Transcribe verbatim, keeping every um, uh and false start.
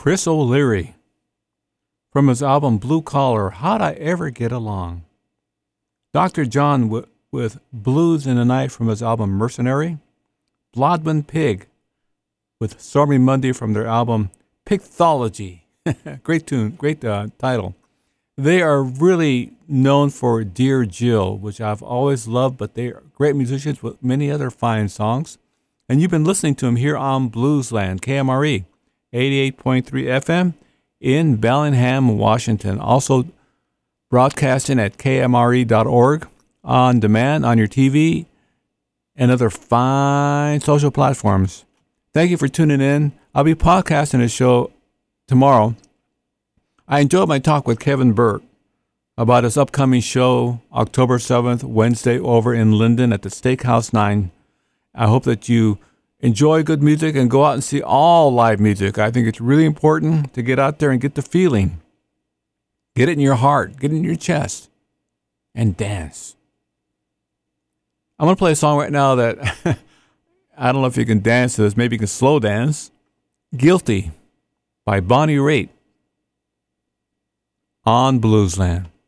Chris O'Leary from his album Blue Collar, How'd I Ever Get Along? Doctor John w- with Blues in the Night from his album Mercenary. Blodman Pig with Stormy Monday from their album Pigthology. Great tune, great uh, title. They are really known for Dear Jill, which I've always loved, but they are great musicians with many other fine songs. And you've been listening to them here on Bluesland, K M R E, eighty-eight point three F M in Bellingham, Washington. Also broadcasting at K M R E dot org, on demand, on your T V, and other fine social platforms. Thank you for tuning in. I'll be podcasting a show tomorrow. I enjoyed my talk with Kevin Burt about his upcoming show, October seventh, Wednesday, over in Linden at the Steakhouse nine. I hope that you enjoy good music and go out and see all live music. I think it's really important to get out there and get the feeling. Get it in your heart, get it in your chest, and dance. I'm going to play a song right now that I don't know if you can dance to this. Maybe you can slow dance. Guilty by Bonnie Raitt on Bluesland.